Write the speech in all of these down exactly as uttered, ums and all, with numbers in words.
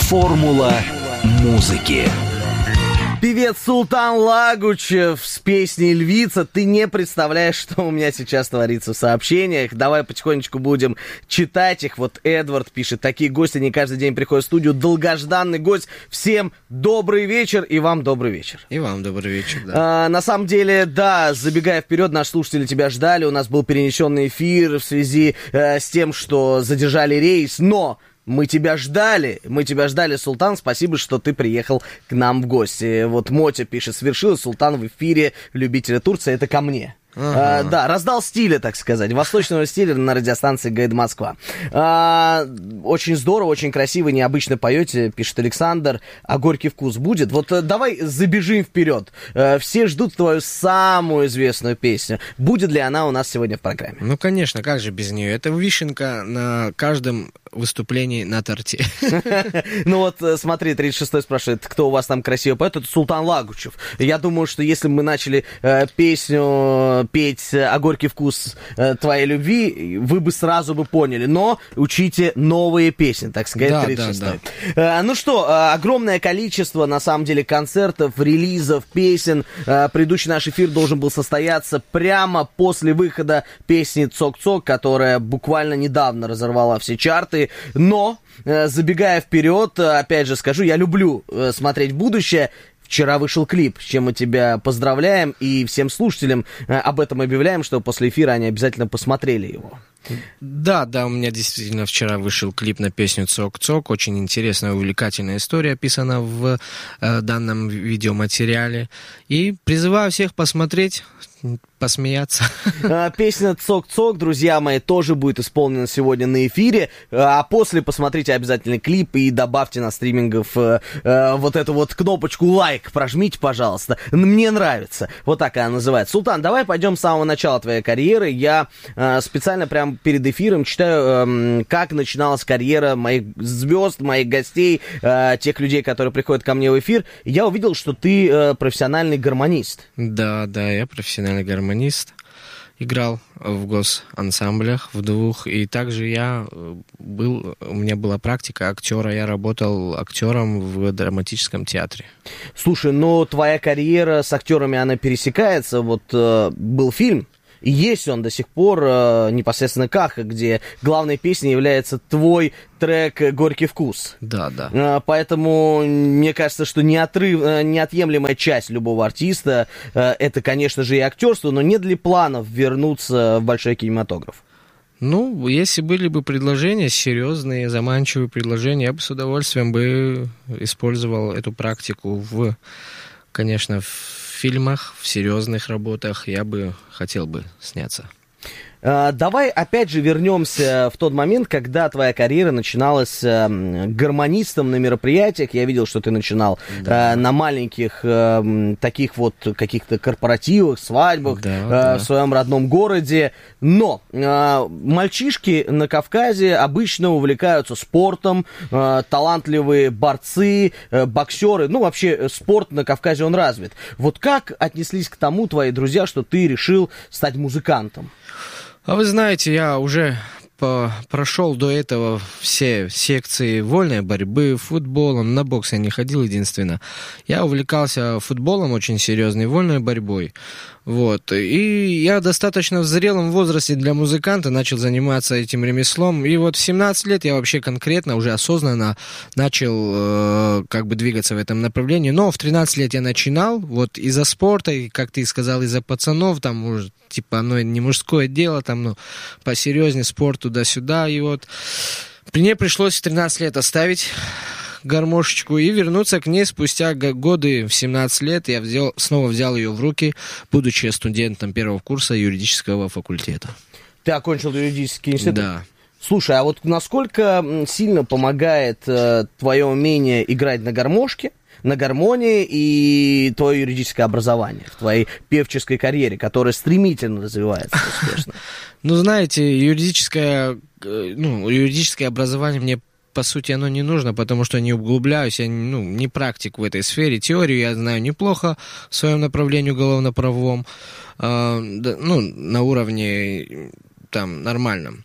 Формула музыки. Певец Султан Лагучев с песней «Львица». Ты не представляешь, что у меня сейчас творится в сообщениях. Давай потихонечку будем читать их. Вот Эдвард пишет: такие гости не каждый день приходят в студию. Долгожданный гость. Всем добрый вечер, и вам добрый вечер. И вам добрый вечер, да. А, на самом деле, да, забегая вперед, наши слушатели тебя ждали. У нас был перенесенный эфир в связи э, с тем, что задержали рейс, но... Мы тебя ждали, мы тебя ждали, Султан, спасибо, что ты приехал к нам в гости. Вот Мотя пишет: свершилось, Султан в эфире любителя Турции, это ко мне. Ага. А, да, раздал стиля, так сказать, восточного стиля на радиостанции «Гайд Москва». А, очень здорово, очень красиво, необычно поете, пишет Александр. А горький вкус будет? Вот давай забежим вперед. Все ждут твою самую известную песню. Будет ли она у нас сегодня в программе? Ну, конечно, как же без нее? Это вишенка на каждом выступлении на торте. Ну вот, смотри, тридцать шестой спрашивает, кто у вас там красиво поет. Это Султан Лагучев. Я думаю, что если бы мы начали песню петь «А горький вкус твоей любви», вы бы сразу бы поняли. Но учите новые песни, так сказать, да, тридцать шестой. Да, да. Ну что, огромное количество, на самом деле, концертов, релизов, песен. Предыдущий наш эфир должен был состояться прямо после выхода песни «Цок-цок», которая буквально недавно разорвала все чарты. Но, забегая вперед, опять же скажу, я люблю смотреть в будущее. Вчера вышел клип, с чем мы тебя поздравляем, и всем слушателям об этом объявляем, что после эфира они обязательно посмотрели его. Да, да, у меня действительно вчера вышел клип на песню «Цок-цок». Очень интересная, увлекательная история описана в э, данном видеоматериале. И призываю всех посмотреть, посмеяться. Песня «Цок-цок», друзья мои, тоже будет исполнена сегодня на эфире. А после посмотрите обязательно клип и добавьте на стримингов э, э, вот эту вот кнопочку «лайк». Прожмите, пожалуйста. Мне нравится. Вот так она называется. Султан, давай пойдем с самого начала твоей карьеры. Я э, специально прямо перед эфиром читаю, э, как начиналась карьера моих звезд, моих гостей, э, тех людей, которые приходят ко мне в эфир. Я увидел, что ты э, профессиональный гармонист. Да, да, я профессиональный гармонист. Играл в госансамблях в двух, и также я был, у меня была практика актера, я работал актером в драматическом театре. Слушай, ну твоя карьера с актерами, она пересекается. Вот э, был фильм, и есть он до сих пор, э, непосредственно «Каха», где главной песней является твой трек «Горький вкус». Да, да. Э, поэтому мне кажется, что неотрыв, э, неотъемлемая часть любого артиста э, это, конечно же, и актерство, но нет ли планов вернуться в большой кинематограф? Ну, если были бы предложения, серьезные, заманчивые предложения, я бы с удовольствием бы использовал эту практику в, конечно, в фильмах, в серьезных работах. Я бы хотел бы сняться. Давай опять же вернемся в тот момент, когда твоя карьера начиналась гармонистом на мероприятиях. Я видел, что ты начинал да. на маленьких таких вот каких-то корпоративах, свадьбах да, в да. своем родном городе. Но мальчишки на Кавказе обычно увлекаются спортом, талантливые борцы, боксеры. Ну, вообще спорт на Кавказе, он развит. Вот как отнеслись к тому твои друзья, что ты решил стать музыкантом? А вы знаете, я уже по- прошел до этого все секции вольной борьбы, футболом, на бокс я не ходил единственно. Я увлекался футболом очень серьезной, вольной борьбой. Вот. И я достаточно в зрелом возрасте для музыканта начал заниматься этим ремеслом. И вот в семнадцать лет я вообще конкретно, уже осознанно начал э, как бы двигаться в этом направлении. Но в тринадцать лет я начинал, вот из-за спорта, и, как ты сказал, из-за пацанов, там, может, типа, оно не мужское дело, там, ну, посерьезнее спорт туда-сюда. И вот мне пришлось в тринадцать лет оставить гармошечку и вернуться к ней спустя годы. В семнадцать лет я взял, снова взял ее в руки, будучи студентом первого курса юридического факультета. Ты окончил юридический институт? Да. Слушай, а вот насколько сильно помогает э, твое умение играть на гармошке, на гармонии и твое юридическое образование в твоей певческой карьере, которая стремительно развивается успешно? Ну, знаете, юридическое, ну, юридическое образование мне, по сути, оно не нужно, потому что не углубляюсь, я ну, не практик в этой сфере. Теорию я знаю неплохо в своем направлении уголовно-правовом, э, да, ну, на уровне там нормальном.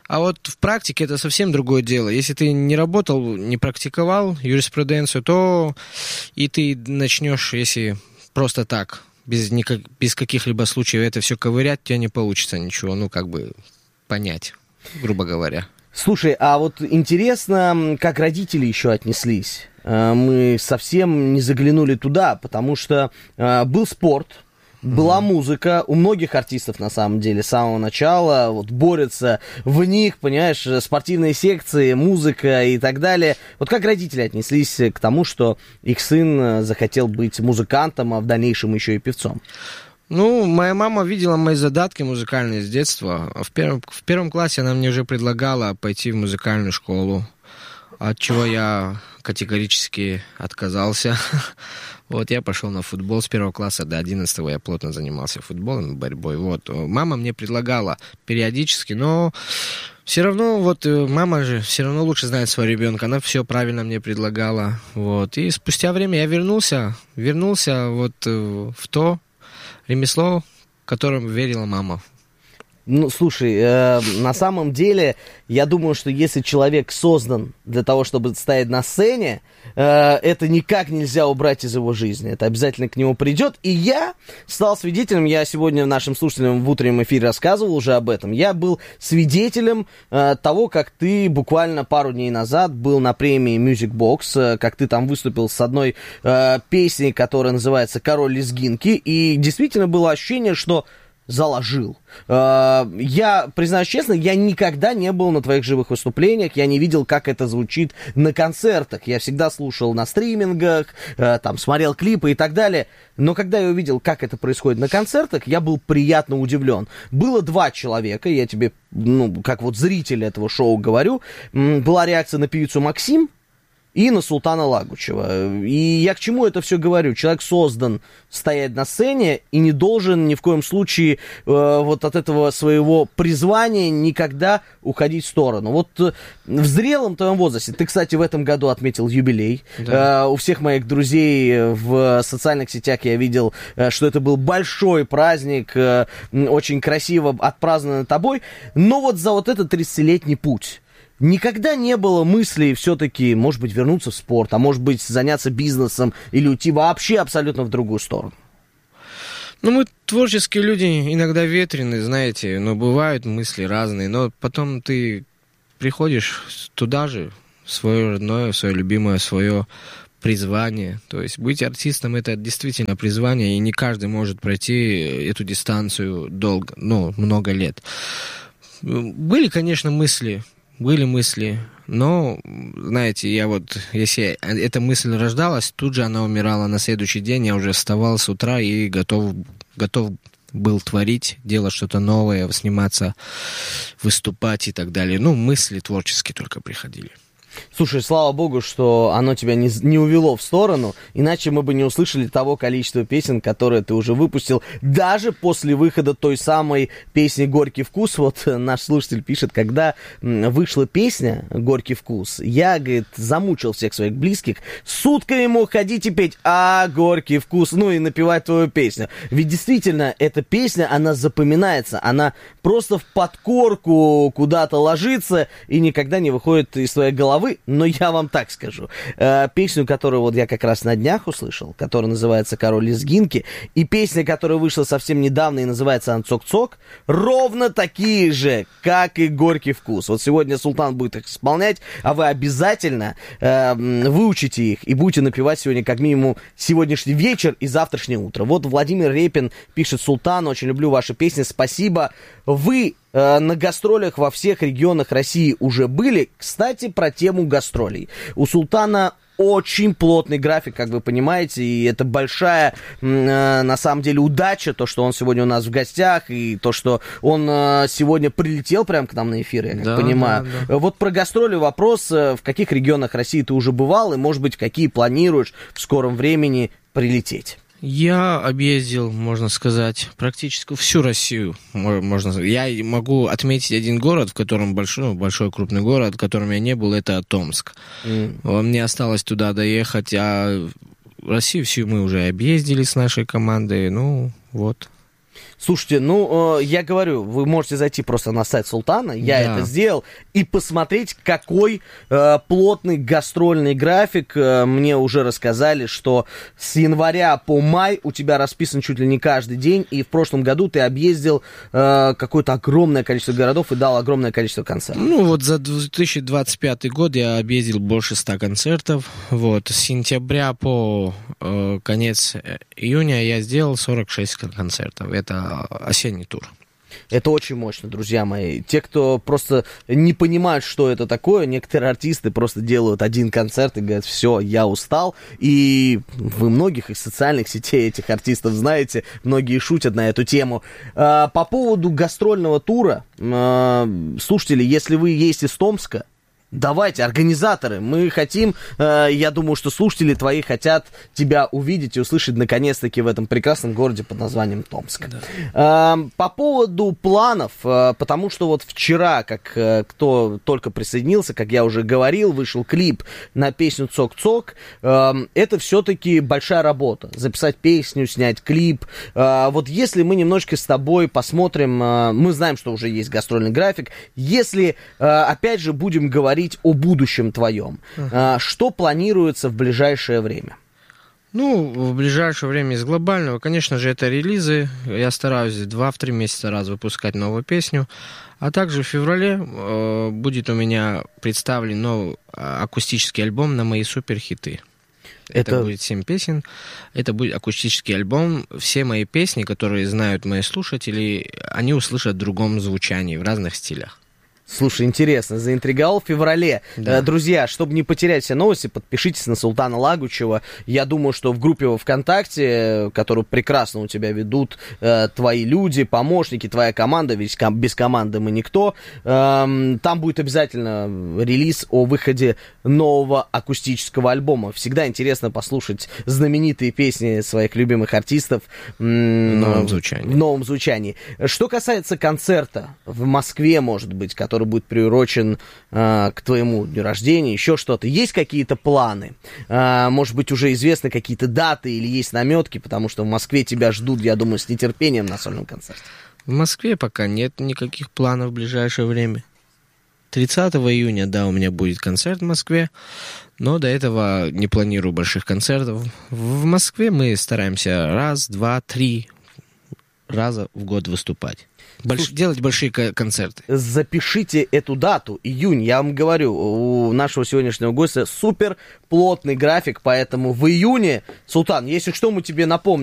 А вот в практике это совсем другое дело. Если ты не работал, не практиковал юриспруденцию, то и ты начнешь, если просто так, без, никак, без каких-либо случаев это все ковырять, у тебя не получится ничего, ну, как бы понять, грубо говоря. Слушай, а вот интересно, как родители еще отнеслись. Мы совсем не заглянули туда, потому что был спорт, была музыка, у многих артистов, на самом деле, с самого начала вот борются в них, понимаешь, спортивные секции, музыка и так далее. Вот как родители отнеслись к тому, что их сын захотел быть музыкантом, а в дальнейшем еще и певцом? Ну, моя мама видела мои задатки музыкальные с детства. В первом, в первом классе она мне уже предлагала пойти в музыкальную школу, от чего я категорически отказался. Вот, я пошел на футбол с первого класса до одиннадцатого, я плотно занимался футболом и борьбой. Вот, мама мне предлагала периодически, но все равно, вот, мама же все равно лучше знает своего ребенка, она все правильно мне предлагала. Вот, и спустя время я вернулся, вернулся вот в то ремесло, которым верила мама. Ну, слушай, э, на самом деле, я думаю, что если человек создан для того, чтобы стоять на сцене, э, это никак нельзя убрать из его жизни. Это обязательно к нему придет. И я стал свидетелем, я сегодня нашим слушателям в утреннем эфире рассказывал уже об этом, я был свидетелем э, того, как ты буквально пару дней назад был на премии Music Box, э, как ты там выступил с одной э, песней, которая называется «Король лезгинки», и действительно было ощущение, что заложил. Я, признаюсь честно, я никогда не был на твоих живых выступлениях, я не видел, как это звучит на концертах. Я всегда слушал на стримингах, там, смотрел клипы и так далее. Но когда я увидел, как это происходит на концертах, я был приятно удивлен. Было два человека, я тебе, ну, как вот зритель этого шоу говорю, была реакция на певицу Максим и на Султана Лагучева. И я к чему это все говорю? Человек создан стоять на сцене и не должен ни в коем случае э, вот от этого своего призвания никогда уходить в сторону. Вот э, в зрелом твоем возрасте, ты, кстати, в этом году отметил юбилей. Да. Э, у всех моих друзей в социальных сетях я видел, э, что это был большой праздник, э, очень красиво отпразднованный тобой. Но вот за вот этот тридцатилетний путь никогда не было мыслей все-таки, может быть, вернуться в спорт, а может быть, заняться бизнесом или уйти вообще абсолютно в другую сторону? Ну, мы творческие люди, иногда ветреные, знаете, но бывают мысли разные, но потом ты приходишь туда же, в свое родное, в свое любимое, свое призвание. То есть быть артистом — это действительно призвание, и не каждый может пройти эту дистанцию долго, ну, много лет. Были, конечно, мысли, Были мысли, но, знаете, я вот, если эта мысль рождалась, тут же она умирала на следующий день, я уже вставал с утра и готов, готов был творить, делать что-то новое, сниматься, выступать и так далее. Ну, мысли творческие только приходили. Слушай, слава богу, что оно тебя не, не увело в сторону, иначе мы бы не услышали того количества песен, которые ты уже выпустил, даже после выхода той самой песни «Горький вкус». Вот наш слушатель пишет, когда вышла песня «Горький вкус», я, говорит, замучил всех своих близких, сутками мог ходить и петь «А, горький вкус», ну и напевать твою песню. Ведь действительно, эта песня, она запоминается, она просто в подкорку куда-то ложится и никогда не выходит из твоей головы. Но я вам так скажу. Э, песню, которую вот я как раз на днях услышал, которая называется «Король лезгинки», и песня, которая вышла совсем недавно и называется «Анцок-цок», ровно такие же, как и «Горький вкус». Вот сегодня Султан будет их исполнять, а вы обязательно э, выучите их и будете напевать сегодня как минимум сегодняшний вечер и завтрашнее утро. Вот Владимир Репин пишет: «Султан, очень люблю ваши песни, спасибо. Вы э, на гастролях во всех регионах России уже были». Кстати, про тему гастролей. У Султана очень плотный график, как вы понимаете, и это большая, э, на самом деле, удача, то, что он сегодня у нас в гостях, и то, что он э, сегодня прилетел прямо к нам на эфир, я как да, понимаю. Да, да. Вот про гастроли вопрос, э, в каких регионах России ты уже бывал, и, может быть, какие планируешь в скором времени прилететь? Я объездил, можно сказать, практически всю Россию. Можно сказать. Я могу отметить один город, в котором большой, большой крупный город, в котором я не был, это Томск. Mm. Мне осталось туда доехать, а Россию всю мы уже объездили с нашей командой, ну вот. Слушайте, ну, э, я говорю, вы можете зайти просто на сайт Султана, я Да. это сделал, и посмотреть, какой э, плотный гастрольный график. Э, мне уже рассказали, что с января по май у тебя расписан чуть ли не каждый день, и в прошлом году ты объездил э, какое-то огромное количество городов и дал огромное количество концертов. Ну, вот за две тысячи двадцать пятый год я объездил больше ста концертов. Вот, с сентября по э, конец июня я сделал сорок шесть концертов. Это осенний тур. Это очень мощно, друзья мои. Те, кто просто не понимают, что это такое, некоторые артисты просто делают один концерт и говорят: все, я устал. И вы многих из социальных сетей этих артистов знаете, многие шутят на эту тему. А, по поводу гастрольного тура, а, слушатели, если вы есть из Томска, давайте, организаторы, мы хотим, э, я думаю, что слушатели твои хотят тебя увидеть и услышать наконец-таки в этом прекрасном городе под названием Томск. Да. Э, по поводу планов, э, потому что вот вчера, как э, кто только присоединился, как я уже говорил, вышел клип на песню «Цок-цок». Э, это все-таки большая работа. Записать песню, снять клип. Э, вот если мы немножечко с тобой посмотрим, э, мы знаем, что уже есть гастрольный график, если, э, опять же, будем говорить о будущем твоем. Uh-huh. Что планируется в ближайшее время? Ну, в ближайшее время из глобального, конечно же, это релизы. Я стараюсь два-три месяца раз выпускать новую песню. А также в феврале э, будет у меня представлен новый акустический альбом на мои суперхиты. Это... это будет семь песен. Это будет акустический альбом. Все мои песни, которые знают мои слушатели, они услышат в другом звучании, в разных стилях. Слушай, интересно, заинтриговал в феврале. Да. Друзья, чтобы не потерять все новости, подпишитесь на Султана Лагучева. Я думаю, что в группе во ВКонтакте, которую прекрасно у тебя ведут э, твои люди, помощники, твоя команда, ведь ком- без команды мы никто, э, там будет обязательно релиз о выходе нового акустического альбома. Всегда интересно послушать знаменитые песни своих любимых артистов э, в новом звучании. в новом звучании. Что касается концерта в Москве, может быть, который будет приурочен э, к твоему дню рождения, еще что-то. Есть какие-то планы? Э, может быть, уже известны какие-то даты или есть наметки, потому что в Москве тебя ждут, я думаю, с нетерпением на сольном концерте. В Москве пока нет никаких планов в ближайшее время. тридцатого июня, да, у меня будет концерт в Москве, но до этого не планирую больших концертов. В Москве мы стараемся раз, два, три раза в год выступать. Больш... Слушай, делать большие концерты. Запишите эту дату, июнь. Я вам говорю, у нашего сегодняшнего гостя супер плотный график, поэтому в июне, Султан, если что, мы тебе напомним.